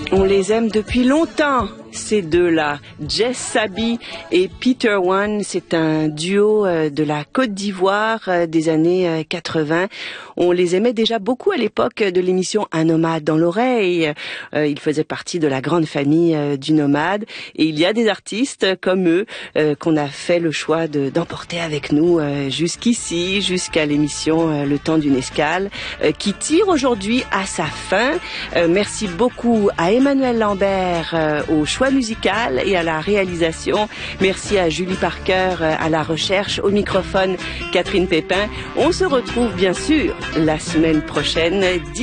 On les aime depuis longtemps, ces deux-là, Jess Sabi et Peter One. C'est un duo de la Côte d'Ivoire des années 80. On les aimait déjà beaucoup à l'époque de l'émission Un nomade dans l'oreille. Ils faisaient partie de la grande famille du nomade. Et il y a des artistes comme eux qu'on a fait le choix d'emporter avec nous jusqu'ici, jusqu'à l'émission Le temps d'une escale, qui tire aujourd'hui à sa fin. Merci beaucoup à Emmanuel Lambert au choix musical et à la réalisation. Merci à Julie Parker à la recherche, au microphone Catherine Pépin. On se retrouve bien sûr la semaine prochaine.